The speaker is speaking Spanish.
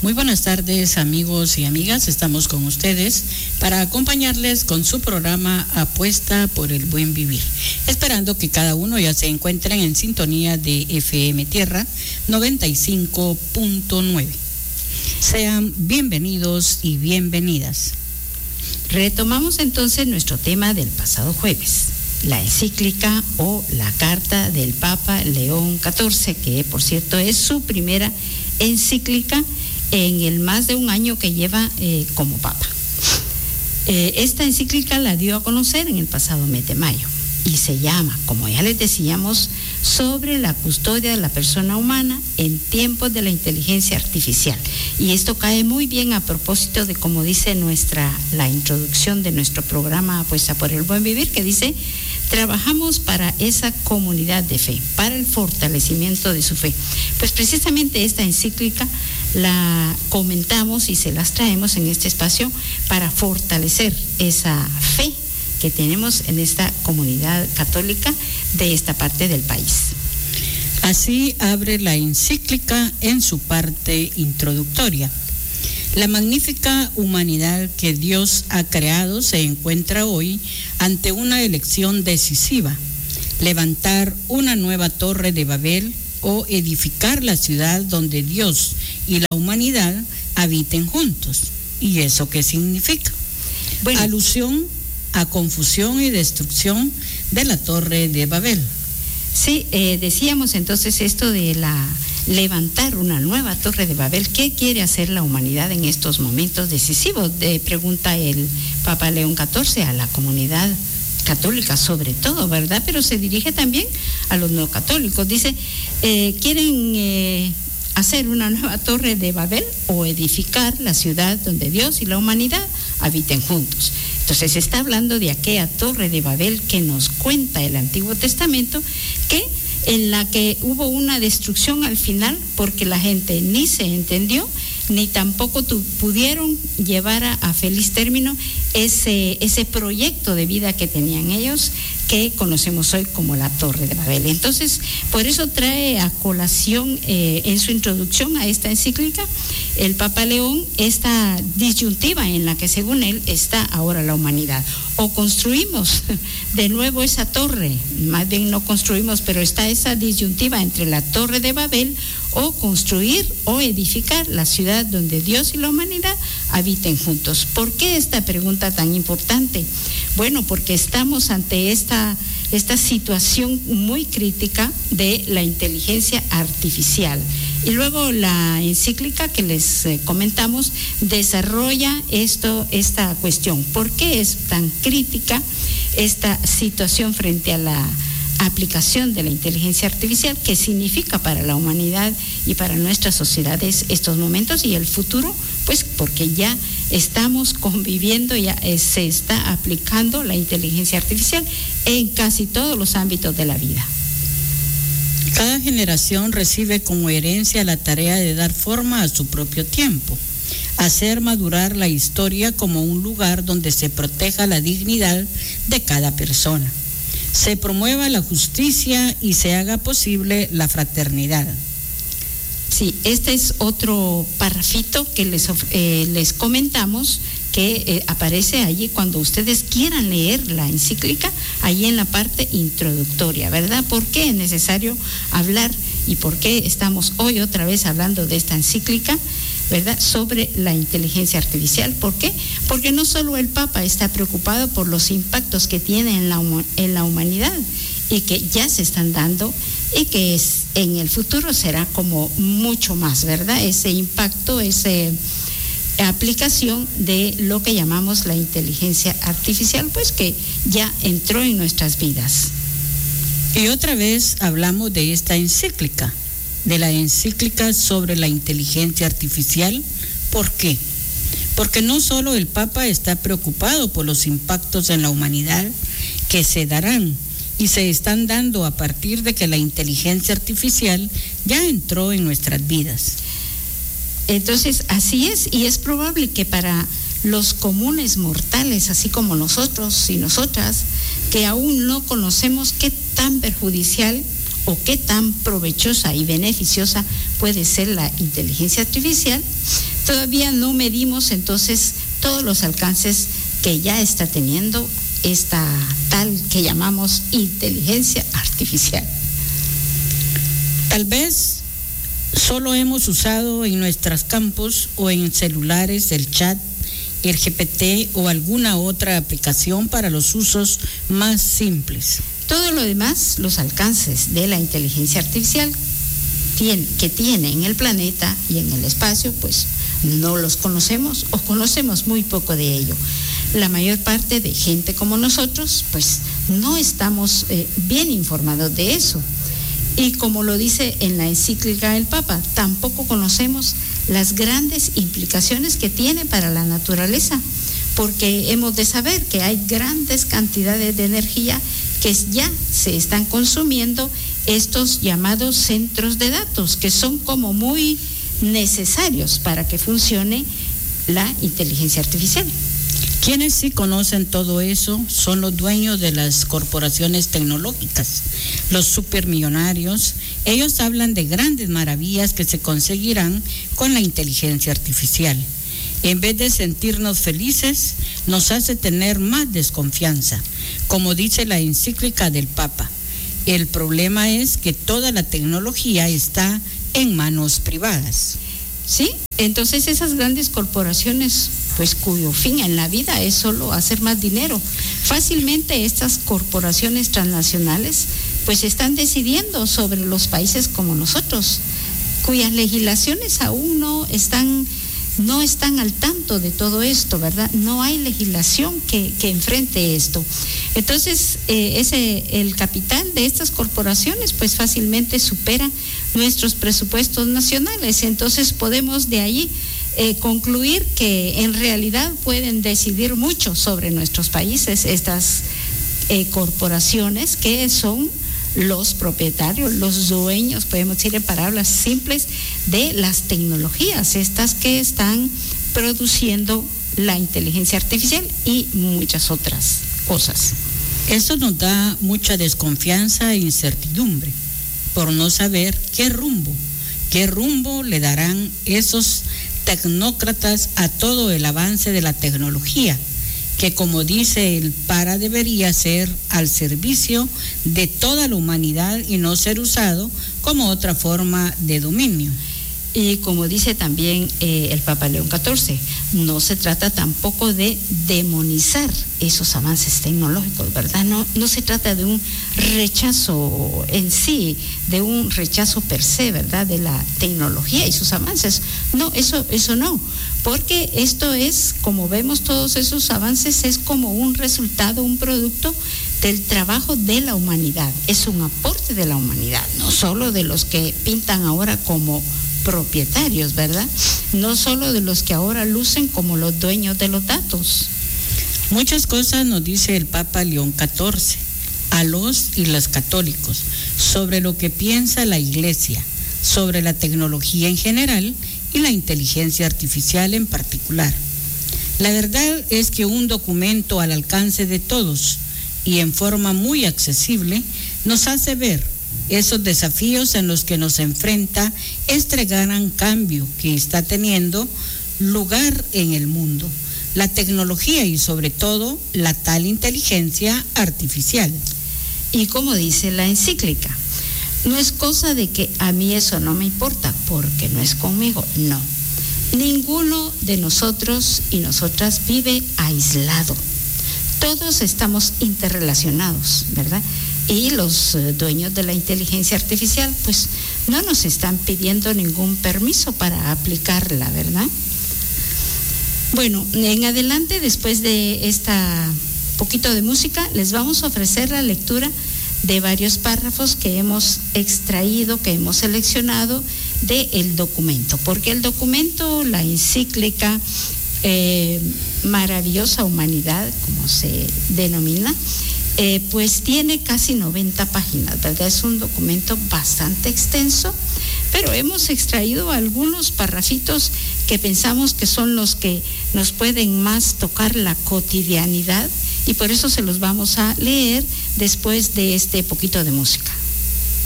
Muy buenas tardes, amigos y amigas. Estamos con ustedes para acompañarles con su programa Apuesta por el Buen Vivir, esperando que cada uno ya se encuentren en sintonía de FM Tierra 95.9. Sean bienvenidos y bienvenidas. Retomamos entonces nuestro tema del pasado jueves, la encíclica o la carta del Papa León XIV, que por cierto es su primera encíclica en el más de un año que lleva como Papa. Esta encíclica la dio a conocer en el pasado mes de mayo y se llama, como ya les decíamos, sobre la custodia de la persona humana en tiempos de la inteligencia artificial. Y esto cae muy bien a propósito de, como dice la introducción de nuestro programa Apuesta por el Buen Vivir, que dice: trabajamos para esa comunidad de fe, para el fortalecimiento de su fe. Pues precisamente esta encíclica la comentamos y se las traemos en este espacio para fortalecer esa fe que tenemos en esta comunidad católica de esta parte del país. Así abre la encíclica en su parte introductoria. La magnífica humanidad que Dios ha creado se encuentra hoy ante una elección decisiva: levantar una nueva torre de Babel o edificar la ciudad donde Dios y la humanidad habiten juntos. ¿Y eso qué significa? Bueno, alusión a confusión y destrucción de la torre de Babel. Sí, decíamos entonces esto de levantar una nueva torre de Babel. ¿Qué quiere hacer la humanidad en estos momentos decisivos? Pregunta el Papa León XIV a la comunidad católica sobre todo, ¿verdad? Pero se dirige también a los no católicos. Dice, quieren hacer una nueva torre de Babel o edificar la ciudad donde Dios y la humanidad habiten juntos. Entonces se está hablando de aquella torre de Babel que nos cuenta el Antiguo Testamento, en la que hubo una destrucción al final porque la gente ni se entendió ni tampoco pudieron llevar a feliz término ese proyecto de vida que tenían ellos, que conocemos hoy como la Torre de Babel. Entonces, por eso trae a colación en su introducción a esta encíclica el Papa León esta disyuntiva en la que, según él, está ahora la humanidad. O construimos de nuevo esa torre, más bien no construimos, pero está esa disyuntiva entre la Torre de Babel, o construir o edificar la ciudad donde Dios y la humanidad habiten juntos. ¿Por qué esta pregunta tan importante? Bueno, porque estamos ante esta situación muy crítica de la inteligencia artificial. Y luego la encíclica que les comentamos desarrolla esta cuestión. ¿Por qué es tan crítica esta situación frente a la aplicación de la inteligencia artificial? ¿Qué significa para la humanidad y para nuestras sociedades estos momentos y el futuro? Pues porque ya estamos conviviendo, ya se está aplicando la inteligencia artificial en casi todos los ámbitos de la vida. Cada generación recibe como herencia la tarea de dar forma a su propio tiempo, hacer madurar la historia como un lugar donde se proteja la dignidad de cada persona, se promueva la justicia y se haga posible la fraternidad. Sí, este es otro parrafito que les comentamos, que aparece allí cuando ustedes quieran leer la encíclica, allí en la parte introductoria, ¿verdad? ¿Por qué es necesario hablar y por qué estamos hoy otra vez hablando de esta encíclica, ¿verdad?, sobre la inteligencia artificial? ¿Por qué? Porque no solo el Papa está preocupado por los impactos que tiene en la humanidad y que ya se están dando y que en el futuro será como mucho más, ¿verdad? Ese impacto, esa aplicación de lo que llamamos la inteligencia artificial, pues que ya entró en nuestras vidas. Y otra vez hablamos de esta encíclica, de la encíclica sobre la inteligencia artificial. ¿Por qué? Porque no solo el Papa está preocupado por los impactos en la humanidad que se darán y se están dando a partir de que la inteligencia artificial ya entró en nuestras vidas. Entonces, así es, y es probable que para los comunes mortales, así como nosotros y nosotras, que aún no conocemos qué tan perjudicial o qué tan provechosa y beneficiosa puede ser la inteligencia artificial, todavía no medimos entonces todos los alcances que ya está teniendo esta tal que llamamos inteligencia artificial. Tal vez solo hemos usado en nuestros campos o en celulares el chat, el GPT o alguna otra aplicación para los usos más simples. Todo lo demás, los alcances de la inteligencia artificial que tiene en el planeta y en el espacio, pues no los conocemos o conocemos muy poco de ello. La mayor parte de gente como nosotros, pues no estamos bien informados de eso. Y como lo dice en la encíclica del Papa, tampoco conocemos las grandes implicaciones que tiene para la naturaleza, porque hemos de saber que hay grandes cantidades de energía que ya se están consumiendo estos llamados centros de datos, que son como muy necesarios para que funcione la inteligencia artificial. Quienes sí conocen todo eso son los dueños de las corporaciones tecnológicas, los supermillonarios. Ellos hablan de grandes maravillas que se conseguirán con la inteligencia artificial. En vez de sentirnos felices, nos hace tener más desconfianza, como dice la encíclica del Papa. El problema es que toda la tecnología está en manos privadas. Sí, entonces esas grandes corporaciones, pues cuyo fin en la vida es solo hacer más dinero, fácilmente estas corporaciones transnacionales pues están decidiendo sobre los países como nosotros, cuyas legislaciones aún no están al tanto de todo esto, ¿verdad? No hay legislación que enfrente esto. Entonces, el capital de estas corporaciones pues fácilmente supera nuestros presupuestos nacionales. Entonces podemos de ahí concluir que en realidad pueden decidir mucho sobre nuestros países estas corporaciones que son los propietarios, los dueños, podemos decir en palabras simples, de las tecnologías, estas que están produciendo la inteligencia artificial y muchas otras cosas. Eso nos da mucha desconfianza e incertidumbre por no saber qué rumbo le darán esos tecnócratas a todo el avance de la tecnología, que como dice el Para debería ser al servicio de toda la humanidad y no ser usado como otra forma de dominio. Y como dice también el Papa León XIV, no se trata tampoco de demonizar esos avances tecnológicos, ¿verdad? No se trata de un rechazo en sí, de un rechazo per se, ¿verdad? De la tecnología y sus avances. No, eso no, porque esto es, como vemos todos esos avances, es como un resultado, un producto del trabajo de la humanidad. Es un aporte de la humanidad, no solo de los que pintan ahora como propietarios, ¿verdad? No solo de los que ahora lucen como los dueños de los datos. Muchas cosas nos dice el Papa León XIV a los y las católicos sobre lo que piensa la Iglesia, sobre la tecnología en general y la inteligencia artificial en particular. La verdad es que un documento al alcance de todos y en forma muy accesible nos hace ver esos desafíos en los que nos enfrenta este gran cambio que está teniendo lugar en el mundo, la tecnología y sobre todo la tal inteligencia artificial. Y como dice la encíclica, no es cosa de que a mí eso no me importa porque no es conmigo, no. Ninguno de nosotros y nosotras vive aislado. Todos estamos interrelacionados, ¿verdad? Y los dueños de la inteligencia artificial pues no nos están pidiendo ningún permiso para aplicarla, ¿verdad? Bueno, en adelante, después de esta poquito de música, les vamos a ofrecer la lectura de varios párrafos que hemos extraído, que hemos seleccionado del documento, porque el documento, la encíclica Maravillosa Humanidad, como se denomina, pues tiene casi 90 páginas, ¿verdad? Es un documento bastante extenso, pero hemos extraído algunos parrafitos que pensamos que son los que nos pueden más tocar la cotidianidad y por eso se los vamos a leer después de este poquito de música.